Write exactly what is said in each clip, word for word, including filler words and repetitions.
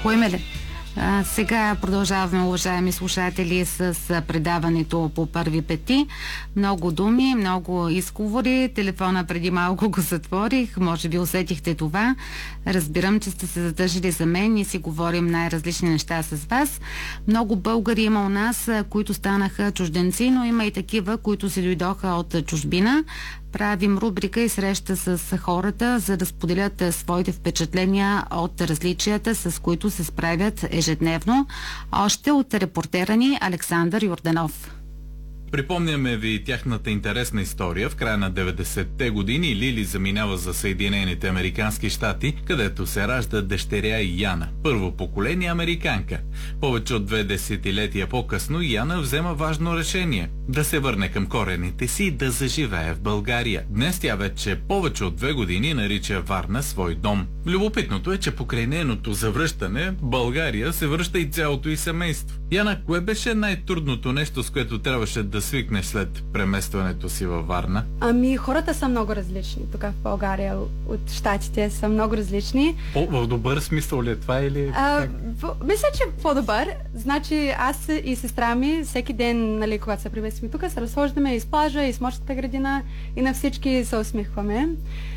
Поеме ли? А, сега продължаваме, уважаеми слушатели, с предаването по първи пети. Много думи, много изговори. Телефона преди малко го затворих. Може би усетихте това. Разбирам, че сте се задържали за мен и си говорим най-различни неща с вас. Много българи има у нас, които станаха чужденци, но има и такива, които си дойдоха от чужбина. Правим рубрика и среща с хората, за да споделят своите впечатления от различията, с които се справят ежедневно. Още от репортера ни Александър Йорданов. Припомняме ви тяхната интересна история. В края на деветдесетте години Лили заминава за Съединените американски щати, където се ражда дъщеря Яна. Първо поколение американка. Повече от две десетилетия по-късно Яна взема важно решение – да се върне към корените си и да заживее в България. Днес тя вече повече от две години нарича Варна свой дом. Любопитното е, че покрай нейното завръщане в България се връща и цялото й семейство. Яна, кое беше най-трудното нещо, с което трябваше да свикнеш след преместването си във Варна? Ами, хората са много различни. Тук в България от щатите са много различни. По, в добър смисъл ли е това или... А, в, мисля, че по-добър. Значи аз и сестра ми всеки ден, нали, когато се преместим тук, се разхождаме из плажа, из морската градина и на всички се усмихваме.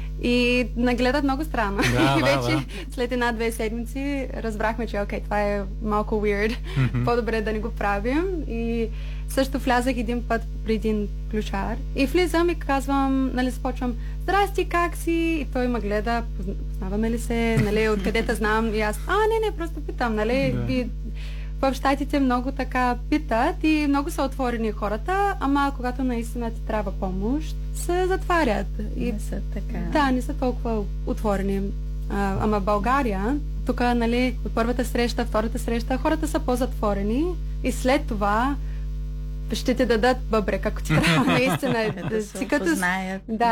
И нагледат много странно. Да, и вече да, да. след една-две седмици разбрахме, че окей, това е малко weird. Mm-hmm. По-добре да не го правим. И също влязах един път при един ключар. И влизам и казвам, нали, започвам: здрасти, как си? И той ме гледа: познаваме ли се? Нали, откъде те знам? И аз: а, не, не, просто питам, нали? Да. И в щатите много така питат и много са отворени хората, ама когато наистина ти трябва помощ, се затварят. И не са така. Да, не са толкова отворени. А, ама в България, тук, нали, от първата среща, втората среща, хората са по-затворени и след това ще те дадат бъбрек, ако ти трябва наистина. Да се си като... опознаят. Да.